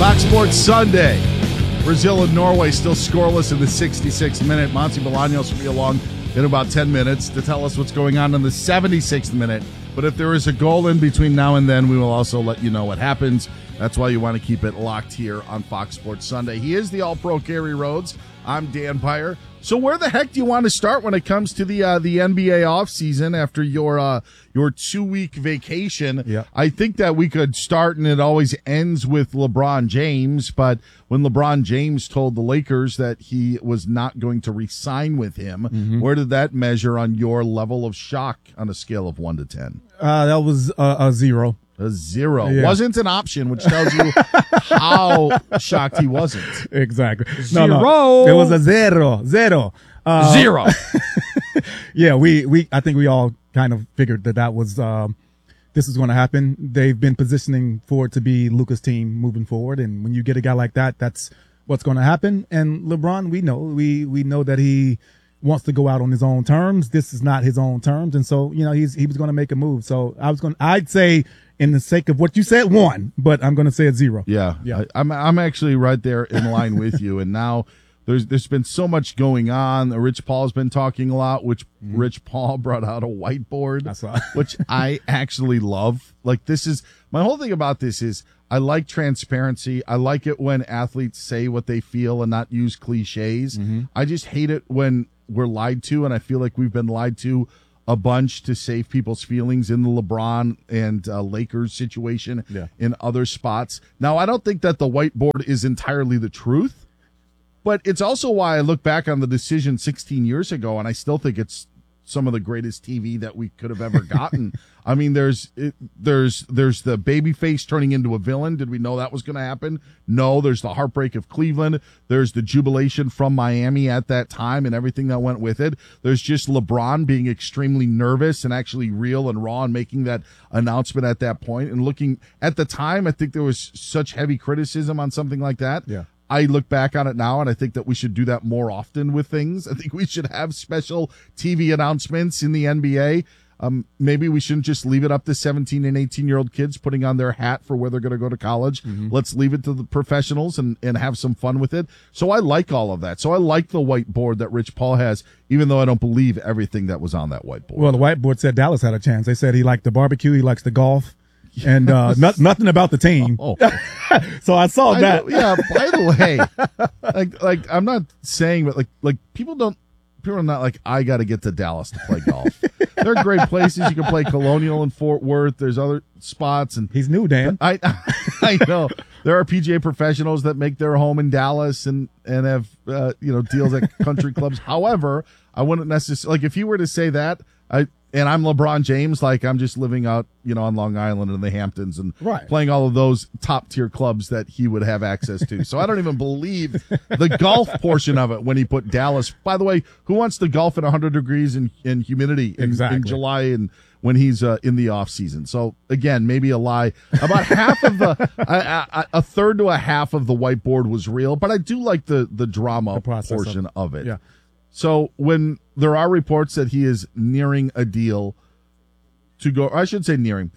Fox Sports Sunday. Brazil and Norway still scoreless in the 66th minute. Monty Bolaños will be along in about 10 minutes to tell us what's going on in the 76th minute. But if there is a goal in between now and then, we will also let you know what happens. That's why you want to keep it locked here on Fox Sports Sunday. He is the All-Pro Gary Rhodes. I'm Dan Beyer. So where the heck do you want to start when it comes to the NBA offseason after your 2-week vacation? Yeah. I think that we could start, and it always ends with LeBron James, but when LeBron James told the Lakers that he was not going to re-sign with him, where did that measure on your level of shock on a scale of 1 to 10? That was a 0. A 0. Yeah. Wasn't an option, which tells you how shocked he wasn't. Exactly. Zero. No. It was a 0. 0. Yeah, I think we all kind of figured that was this is going to happen. They've been positioning for it to be Luka's team moving forward, and when you get a guy like that, that's what's going to happen. And LeBron, we know that he wants to go out on his own terms. This is not his own terms, and so he was going to make a move. So I'd say, in the sake of what you said, 1, but I'm going to say a 0. Yeah. I'm actually right there in line with you. And now there's been so much going on. Rich Paul's been talking a lot, which Rich Paul brought out a whiteboard, which I actually love. Like, this is my whole thing about this is I like transparency. I like it when athletes say what they feel and not use cliches. I just hate it when we're lied to, and I feel like we've been lied to a bunch to save people's feelings in the LeBron and Lakers situation in other spots. Now, I don't think that the whiteboard is entirely the truth, but it's also why I look back on the decision 16 years ago, and I still think it's some of the greatest TV that we could have ever gotten. I mean, there's the babyface turning into a villain. Did we know that was going to happen? No. There's the heartbreak of Cleveland. There's the jubilation from Miami at that time and everything that went with it. There's just LeBron being extremely nervous and actually real and raw and making that announcement at that point. And looking at the time, I think there was such heavy criticism on something like that. Yeah. I look back on it now, and I think that we should do that more often with things. I think we should have special TV announcements in the NBA. Maybe we shouldn't just leave it up to 17 and 18-year-old kids putting on their hat for where they're going to go to college. Let's leave it to the professionals and have some fun with it. So I like all of that. So I like the whiteboard that Rich Paul has, even though I don't believe everything that was on that whiteboard. Well, the whiteboard said Dallas had a chance. They said he liked the barbecue, he likes the golf, and nothing about the team. So I saw that. By the way, like I'm not saying, but like people are not like, I got to get to Dallas to play golf. There are great places. You can play Colonial in Fort Worth. There's other spots, and he's new, Dan. I know there are PGA professionals that make their home in Dallas and have deals at country clubs. However, I wouldn't necessarily, like, if you were to say that, and I'm LeBron James, like, I'm just living out, on Long Island and the Hamptons and playing all of those top tier clubs that he would have access to. So I don't even believe the golf portion of it when he put Dallas. By the way, who wants to golf at 100 degrees and humidity in July and when he's in the off season? So again, maybe a lie. About half of a third to a half of the whiteboard was real, but I do like the drama portion of it. Yeah. So when there are reports that he is nearing a deal to go, I should say nearing,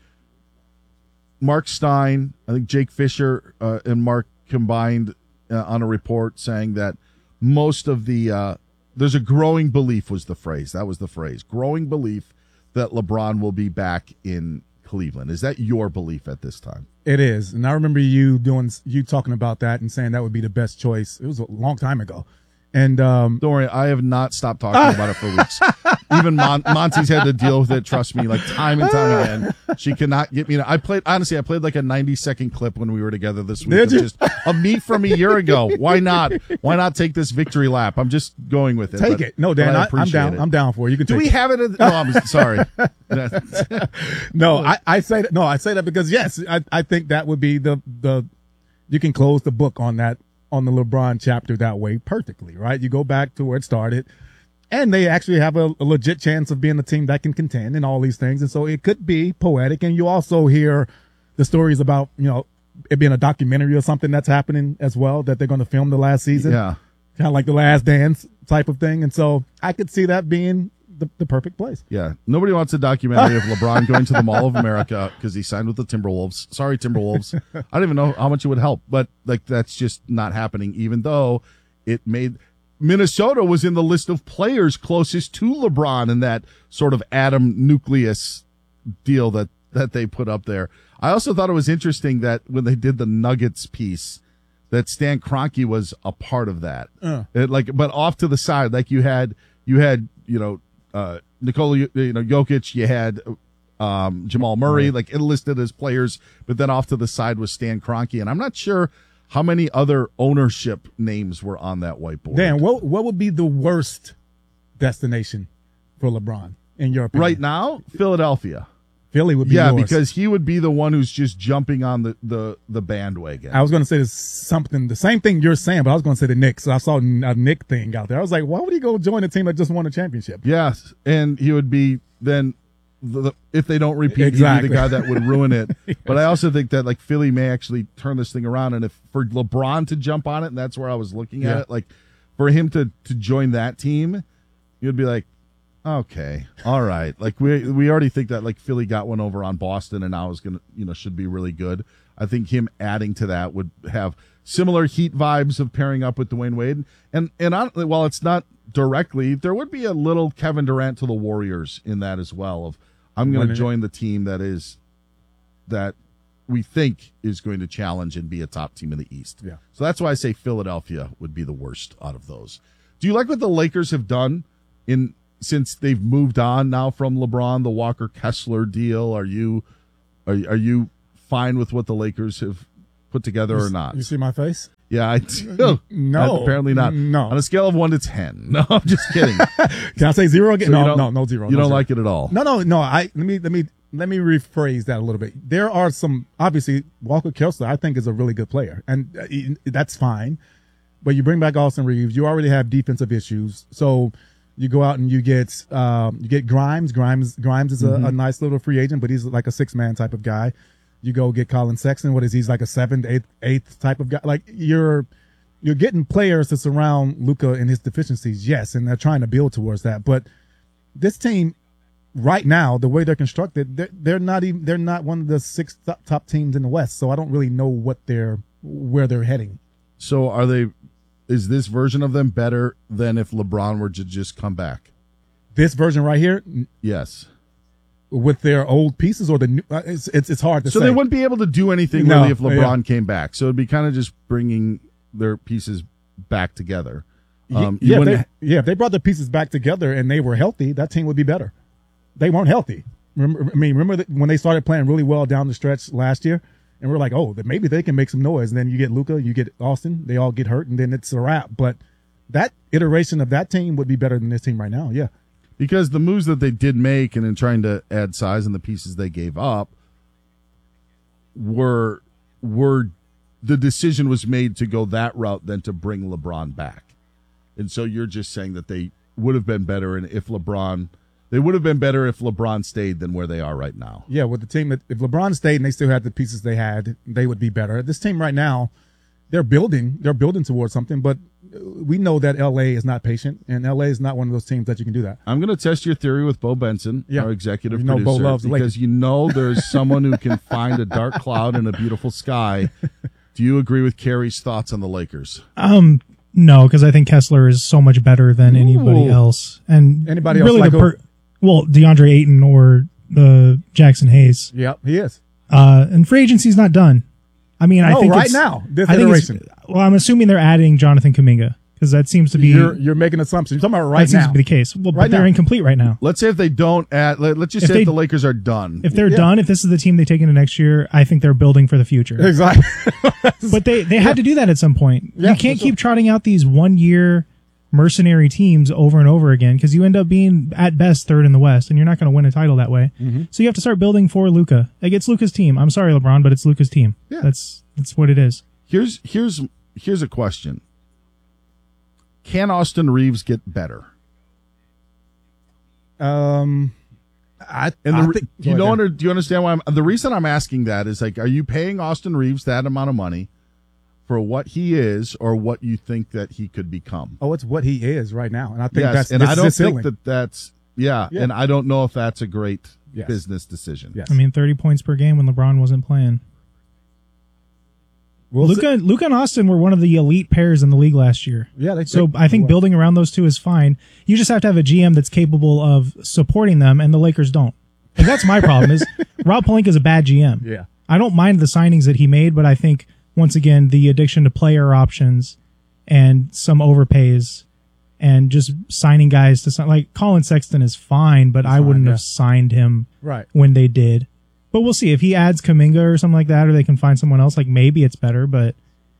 Mark Stein, I think Jake Fisher and Mark combined on a report saying that most of there's a growing belief was the phrase. That was the phrase. Growing belief that LeBron will be back in Cleveland. Is that your belief at this time? It is. And I remember you talking about that and saying that would be the best choice. It was a long time ago. And don't worry, I have not stopped talking about it for weeks. Even Monty's had to deal with it. Trust me, like time and time again. She cannot get me. I played like a 90-second clip when we were together this week. Did you? Just a meet from a year ago. Why not? Why not take this victory lap? I'm just going with it. Take it. No, Dan, I'm down. I'm down for it. You can. Do take we it. have it? No, I'm sorry. No, I say that. No, I say that because yes, I think that would be the you can close the book on that. On the LeBron chapter that way perfectly, right? You go back to where it started, and they actually have a legit chance of being a team that can contend and all these things. And so it could be poetic. And you also hear the stories about, it being a documentary or something that's happening as well, that they're going to film the last season. Yeah. Kind of like The Last Dance type of thing. And so I could see that being the perfect place. Yeah, nobody wants a documentary of LeBron going to the Mall of America because he signed with the Timberwolves. Sorry, Timberwolves. I don't even know how much it would help, but like that's just not happening. Even though it made Minnesota was in the list of players closest to LeBron in that sort of atom nucleus deal that they put up there. I also thought it was interesting that when they did the Nuggets piece, that Stan Kroenke was a part of that. But off to the side, like you had Nikola Jokic, you had Jamal Murray, like it listed as players, but then off to the side was Stan Kroenke, and I'm not sure how many other ownership names were on that whiteboard. Dan, what would be the worst destination for LeBron in your opinion? Right now, Philadelphia. Philly would be yours. Because he would be the one who's just jumping on the bandwagon. I was going to say the same thing you're saying, but I was going to say the Knicks. I saw a Knick thing out there. I was like, why would he go join a team that just won a championship? Yes, and he would be then, if they don't repeat, exactly. he'd be the guy that would ruin it. Yes. But I also think that like Philly may actually turn this thing around, and if for LeBron to jump on it, and that's where I was looking at it, like for him to join that team, you'd be like, okay, all right. Like we already think that like Philly got one over on Boston and now is gonna should be really good. I think him adding to that would have similar Heat vibes of pairing up with Dwayne Wade. And while it's not directly, there would be a little Kevin Durant to the Warriors in that as well. Of I'm going to join the team that we think is going to challenge and be a top team in the East. Yeah. So that's why I say Philadelphia would be the worst out of those. Do you like what the Lakers have done since they've moved on now from LeBron, the Walker Kessler deal? Are you fine with what the Lakers have put together or not? You see my face? Yeah, I do. No, apparently not. No. On a scale of 1 to 10. No, I'm just kidding. Can I say 0 again? So no 0. You don't like it at all? No. Let me rephrase that a little bit. There are some, obviously Walker Kessler I think is a really good player, and that's fine. But you bring back Austin Reeves, you already have defensive issues, so you go out and you get Grimes. Grimes is a nice little free agent, but he's like a 6-man type of guy. You go get Colin Sexton. What is he's like a 7th, 8th type of guy? Like you're getting players to surround Luka and his deficiencies, yes, and they're trying to build towards that. But this team right now, the way they're constructed, they're not one of the 6 top teams in the West. So I don't really know where they're heading. So is this version of them better than if LeBron were to just come back? This version right here? Yes. With their old pieces or the new, it's hard to say. So they wouldn't be able to do anything really if LeBron came back. So it'd be kind of just bringing their pieces back together. If they brought the pieces back together and they were healthy, that team would be better. They weren't healthy. Remember when they started playing really well down the stretch last year? And we're like, oh, maybe they can make some noise. And then you get Luka, you get Austin, they all get hurt, and then it's a wrap. But that iteration of that team would be better than this team right now, yeah. Because the moves that they did make and in trying to add size and the pieces they gave up were the decision was made to go that route than to bring LeBron back. And so you're just saying that they would have been better if LeBron stayed than where they are right now. Yeah, with the team if LeBron stayed and they still had the pieces they had, they would be better. This team right now, they're building towards something, but we know that LA is not patient, and LA is not one of those teams that you can do that. I'm going to test your theory with Bo Benson, our executive producer, Bo loves because there's someone who can find a dark cloud in a beautiful sky. Do you agree with Carrie's thoughts on the Lakers? No, because I think Kessler is so much better than anybody else, and anybody really else DeAndre Ayton or the Jackson Hayes. Yep, he is. And free agency's not done. I mean, I think right now, this iteration. Well, I'm assuming they're adding Jonathan Kuminga because that seems to be. You're making assumptions. You're talking about right now. That seems to be the case. Well, but they're incomplete right now. Let's say if they don't add. Let's just say if the Lakers are done. If they're done, if this is the team they take into next year, I think they're building for the future. Exactly. But they had to do that at some point. You can't keep trotting out these 1-year mercenary teams over and over again because you end up being at best 3rd in the West, and you're not going to win a title that way. Mm-hmm. So you have to start building for Luka. Like, it's Luka's team. I'm sorry, LeBron, but it's Luka's team. Yeah. That's what it is. Here's a question. Can Austin Reeves get better? Do you understand why the reason I'm asking that is like, are you paying Austin Reeves that amount of money for what he is or what you think that he could become? Oh, it's what he is right now, and I think I don't think Yeah, and I don't know if that's a great business decision. Yes. I mean, 30 points per game when LeBron wasn't playing. Luka and Austin were one of the elite pairs in the league last year. Yeah, so I think building around those two is fine. You just have to have a GM that's capable of supporting them, and the Lakers don't. And that's my problem. Is Rob Pelinka is a bad GM. Yeah, I don't mind the signings that he made, but I think once again the addiction to player options and some overpays and just signing guys to sign, like Colin Sexton is fine, but I wouldn't have signed him when they did. But we'll see if he adds Kuminga or something like that, or they can find someone else. Like maybe it's better, but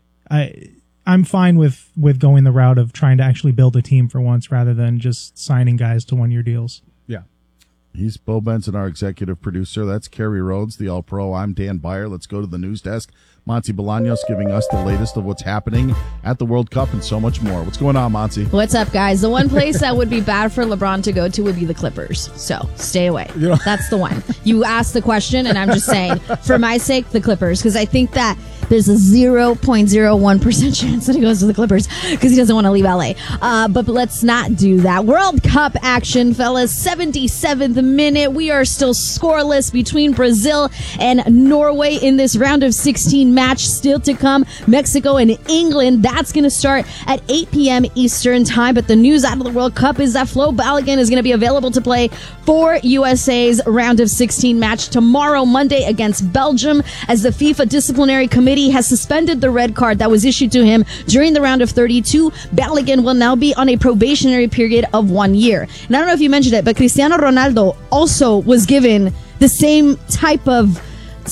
I'm fine with going the route of trying to actually build a team for once rather than just signing guys to 1-year deals. Yeah. He's Bo Benson, our executive producer. That's Kerry Rhodes, the All-Pro. I'm Dan Byer. Let's go to the news desk. Monty Bolaños giving us the latest of what's happening at the World Cup and so much more. What's going on, Monty? What's up, guys? The one place that would be bad for LeBron to go to would be the Clippers. So stay away. Yeah. That's the one. You asked the question, and I'm just saying, for my sake, the Clippers, because I think that there's a 0.01% chance that he goes to the Clippers because he doesn't want to leave LA. But let's not do that. World Cup action, fellas. 77th minute. We are still scoreless between Brazil and Norway in this round of 16 match still to come. Mexico and England. That's going to start at 8 p.m. Eastern time. But the news out of the World Cup is that Flo Balogun is going to be available to play for USA's round of 16 match tomorrow, Monday, against Belgium, as the FIFA disciplinary committee has suspended the red card that was issued to him during the round of 32. Balogun will now be on a probationary period of 1 year. And I don't know if you mentioned it, but Cristiano Ronaldo also was given the same type of...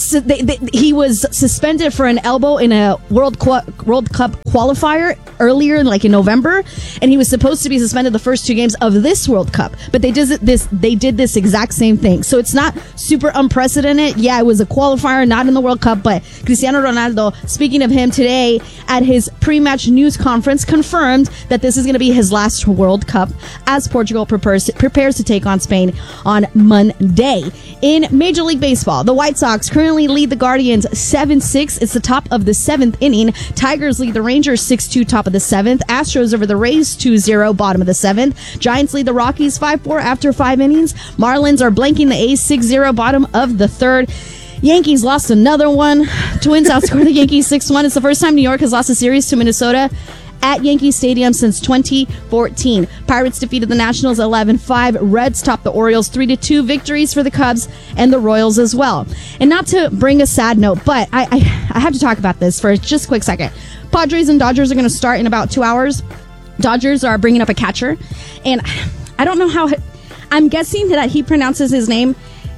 he was suspended for an elbow in a World Cup qualifier earlier, like in November, and he was supposed to be suspended the first 2 games of this World Cup. But they did this exact same thing. So it's not super unprecedented. Yeah, it was a qualifier, not in the World Cup, but Cristiano Ronaldo, speaking of him today at his pre-match news conference, confirmed that this is going to be his last World Cup as Portugal prepares to take on Spain on Monday. In Major League Baseball, the White Sox currently lead the Guardians 7-6. It's the top of the 7th inning. Tigers lead the Rangers 6-2, top of the 7th. Astros over the Rays 2-0, bottom of the 7th. Giants lead the Rockies 5-4 after 5 innings. Marlins are blanking the A's 6-0, bottom of the 3rd. Yankees lost another one. Twins outscored the Yankees 6-1. It's the first time New York has lost a series to Minnesota at Yankee Stadium since 2014. Pirates defeated the Nationals 11-5. Reds topped the Orioles 3-2. Victories for the Cubs and the Royals as well. And not to bring a sad note, but I have to talk about this for just a quick second. Padres and Dodgers are going to start in about 2 hours. Dodgers are bringing up a catcher, and I don't know how... I'm guessing that he pronounces his name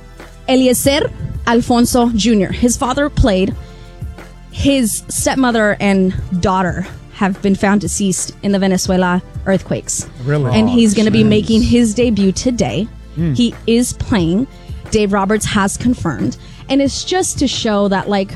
Eliezer Alfonso Jr. His father played. His stepmother and daughter have been found deceased in the Venezuela earthquakes. Really? And he's going to be making his debut today. He is playing. Dave Roberts has confirmed. And it's just to show that, like,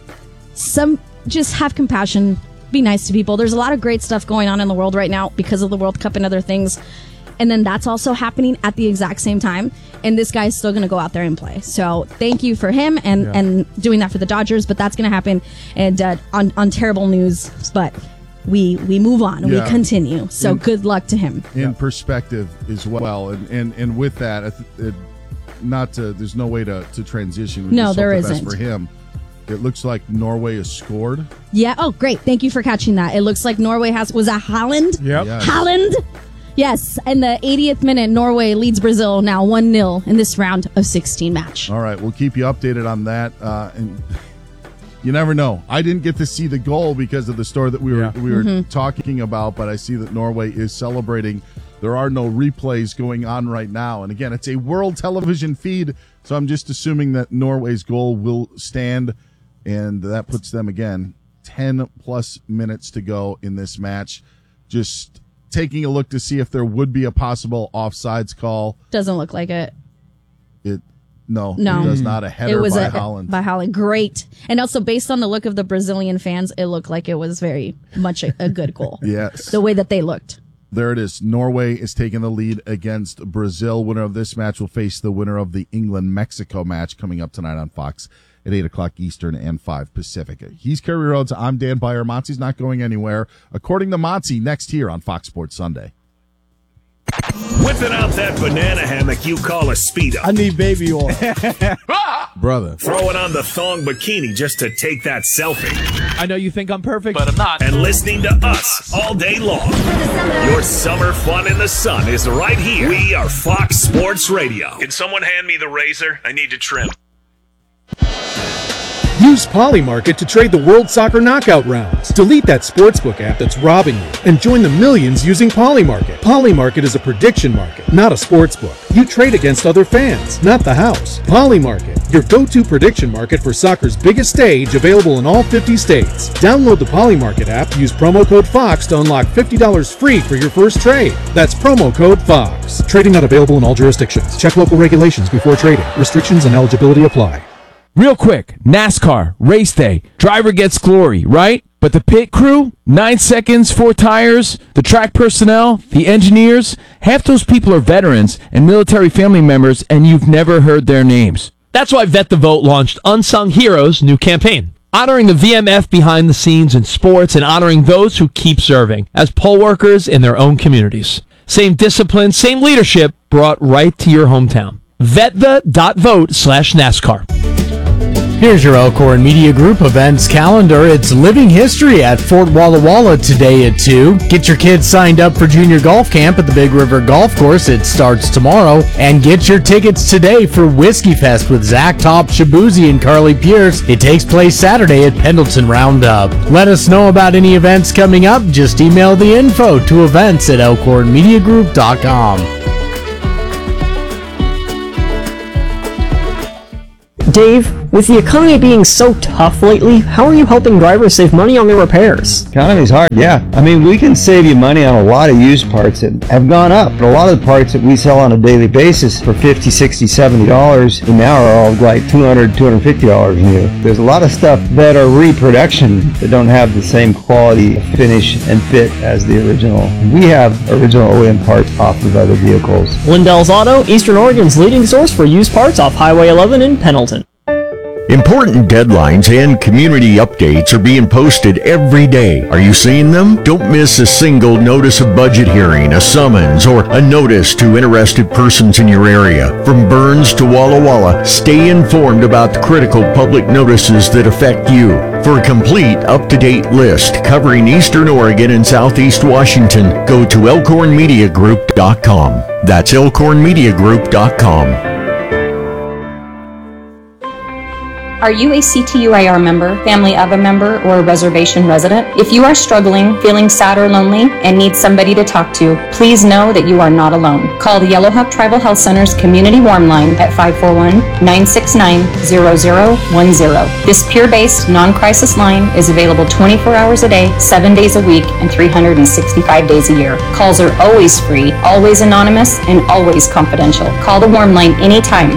just have compassion, be nice to people. There's a lot of great stuff going on in the world right now because of the World Cup and other things. And then that's also happening at the exact same time. And this guy's still going to go out there and play. So thank you for him and doing that for the Dodgers. But that's going to happen and on terrible news. But we move on. We continue. So good luck to him. In perspective as well. And with that, there's no way to transition. We no, there isn't. Best for him. It looks like Norway has scored. Yeah. Oh, great. Thank you for catching that. It looks like Norway was that Haaland? Yep. Yes. Haaland? Yes. In the 80th minute, Norway leads Brazil now 1-0 in this round of 16 match. All right. We'll keep you updated on that. And you never know. I didn't get to see the goal because of the story that we were talking about, but I see that Norway is celebrating. There are no replays going on right now. And again, it's a world television feed, so I'm just assuming that Norway's goal will stand, and that puts them, again, 10-plus minutes to go in this match. Just taking a look to see if there would be a possible offsides call. Doesn't look like it. No, it does not. A header by Haaland. By Haaland. Great. And also, based on the look of the Brazilian fans, it looked like it was very much a good goal. Yes. The way that they looked. There it is. Norway is taking the lead against Brazil. Winner of this match will face the winner of the England-Mexico match coming up tonight on Fox at 8 o'clock Eastern and 5 Pacific. He's Kerry Rhodes. I'm Dan Byer. Monty's not going anywhere. According to Monty, next here on Fox Sports Sunday. Whipping out that banana hammock you call a Speedo. I need baby oil. Brother. Throwing on the thong bikini just to take that selfie. I know you think I'm perfect, but I'm not. And listening to us all day long. Your summer fun in the sun is right here. We are Fox Sports Radio. Can someone hand me the razor? I need to trim. Use Polymarket to trade the World Soccer Knockout rounds. Delete that sportsbook app that's robbing you and join the millions using Polymarket. Polymarket is a prediction market, not a sportsbook. You trade against other fans, not the house. Polymarket, your go-to prediction market for soccer's biggest stage, available in all 50 states. Download the Polymarket app, use promo code FOX to unlock $50 free for your first trade. That's promo code FOX. Trading not available in all jurisdictions. Check local regulations before trading. Restrictions and eligibility apply. Real quick, NASCAR, race day, driver gets glory, right? But the pit crew, 9 seconds, 4 tires, the track personnel, the engineers, half those people are veterans and military family members, and you've never heard their names. That's why Vet the Vote launched Unsung Heroes' new campaign, honoring the VMF behind the scenes in sports and honoring those who keep serving as poll workers in their own communities. Same discipline, same leadership brought right to your hometown. VetThe.vote/NASCAR. Here's your Elkhorn Media Group events calendar. It's Living History at Fort Walla Walla today at 2. Get your kids signed up for junior golf camp at the Big River Golf Course. It starts tomorrow. And get your tickets today for Whiskey Fest with Zach Top, Shabuzi, and Carly Pierce. It takes place Saturday at Pendleton Roundup. Let us know about any events coming up. Just email the info to events@elkhornmediagroup.com. Dave, with the economy being so tough lately, how are you helping drivers save money on their repairs? Economy's hard, yeah. I mean, we can save you money on a lot of used parts that have gone up. But a lot of the parts that we sell on a daily basis for $50, $60, $70 and now are all like $200, $250 new. There's a lot of stuff that are reproduction that don't have the same quality, finish, and fit as the original. We have original OEM parts off of other vehicles. Lindell's Auto, Eastern Oregon's leading source for used parts off Highway 11 in Pendleton. Important deadlines and community updates are being posted every day. Are you seeing them? Don't miss a single notice of budget hearing, a summons, or a notice to interested persons in your area. From Burns to Walla Walla, stay informed about the critical public notices that affect you. For a complete, up-to-date list covering Eastern Oregon and Southeast Washington, go to elkhornmediagroup.com. That's elkhornmediagroup.com. Are you a CTUIR member, family of a member, or a reservation resident? If you are struggling, feeling sad or lonely, and need somebody to talk to, please know that you are not alone. Call the Yellowhook Tribal Health Center's Community Warm Line at 541-969-0010. This peer-based, non-crisis line is available 24 hours a day, 7 days a week, and 365 days a year. Calls are always free, always anonymous, and always confidential. Call the Warm Line anytime.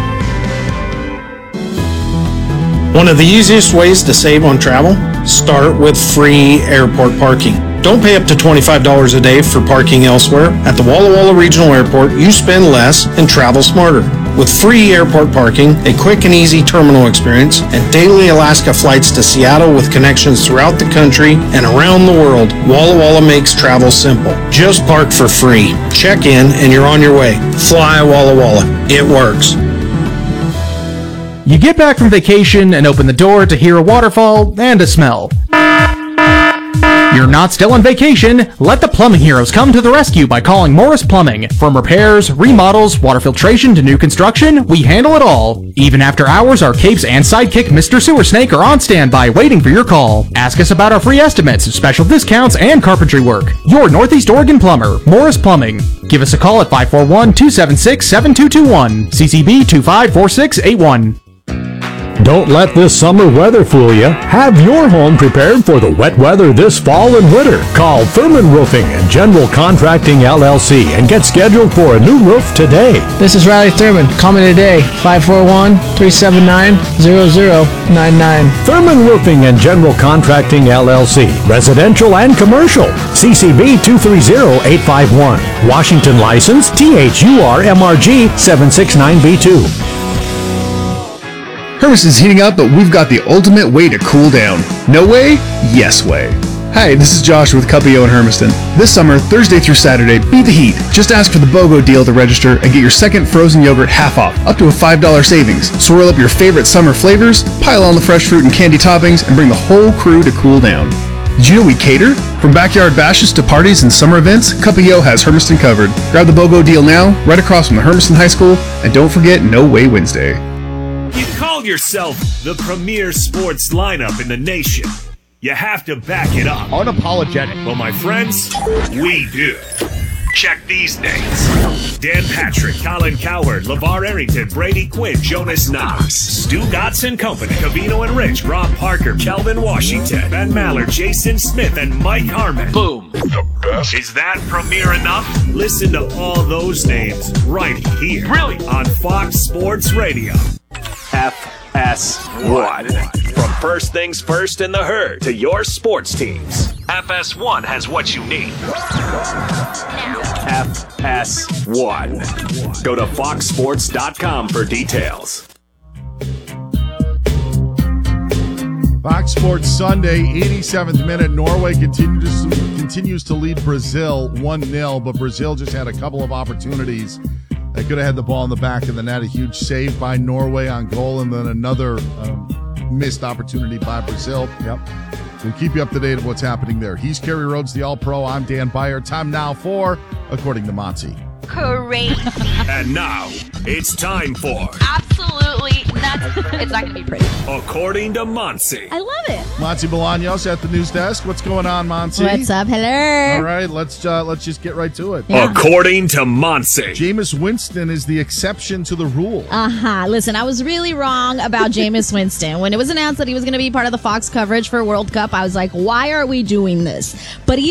One of the easiest ways to save on travel? Start with free airport parking. Don't pay up to $25 a day for parking elsewhere. At the Walla Walla Regional Airport, you spend less and travel smarter. With free airport parking, a quick and easy terminal experience, and daily Alaska flights to Seattle with connections throughout the country and around the world, Walla Walla makes travel simple. Just park for free. Check in and you're on your way. Fly Walla Walla. It works. You get back from vacation and open the door to hear a waterfall and a smell. You're not still on vacation. Let the plumbing heroes come to the rescue by calling Morris Plumbing. From repairs, remodels, water filtration to new construction, we handle it all. Even after hours, our capes and sidekick Mr. Sewer Snake are on standby waiting for your call. Ask us about our free estimates, special discounts, and carpentry work. Your Northeast Oregon plumber, Morris Plumbing. Give us a call at 541-276-7221. CCB 254681. Don't let this summer weather fool you. Have your home prepared for the wet weather this fall and winter. Call Thurman Roofing and General Contracting LLC and get scheduled for a new roof today. This is Riley Thurman. Call me today, 541-379-0099. Thurman Roofing and General Contracting LLC. Residential and commercial. CCB 230851. Washington license THURMRG 769B2. Hermes is heating up, but we've got the ultimate way to cool down. No way? Yes way. Hi, this is Josh with Cuppio in Hermiston. This summer, Thursday through Saturday, beat the heat. Just ask for the BOGO deal to register and get your second frozen yogurt half off, up to a $5 savings. Swirl up your favorite summer flavors, pile on the fresh fruit and candy toppings, and bring the whole crew to cool down. Did you know we cater? From backyard bashes to parties and summer events, Cuppio has Hermiston covered. Grab the BOGO deal now, right across from the Hermiston High School, and don't forget No Way Wednesday. You call yourself the premier sports lineup in the nation. You have to back it up. Unapologetic. Well, my friends, we do. Check these names. Dan Patrick, Colin Cowherd, LeVar Arrington, Brady Quinn, Jonas Knox, Stu Gotts and Company, Cavino and Rich, Rob Parker, Kelvin Washington, Ben Maller, Jason Smith, and Mike Harmon. Boom. The best. Is that premier enough? Listen to all those names right here. Really? On Fox Sports Radio. FS1. From first things first in the herd to your sports teams, FS1 has what you need. FS1. Go to foxsports.com for details. Fox Sports Sunday, 87th minute. Norway continues to lead Brazil 1-0, but Brazil just had a couple of opportunities. They could have had the ball in the back of the net. A huge save by Norway on goal, and then another missed opportunity by Brazil. Yep. We'll keep you up to date of what's happening there. He's Kerry Rhodes, the All-Pro. I'm Dan Beyer. Time now for According to Monty. Crazy. And now, it's time for Absolutely nuts. It's not going to be pretty. According to Monty. I love it. Monty Bolaños at the news desk. What's going on, Monty? What's up? Hello. All right, let's just get right to it. Yeah. According to Monty. Jameis Winston is the exception to the rule. Listen, I was really wrong about Jameis Winston. When it was announced that he was going to be part of the Fox coverage for World Cup, I was like, why are we doing this? But he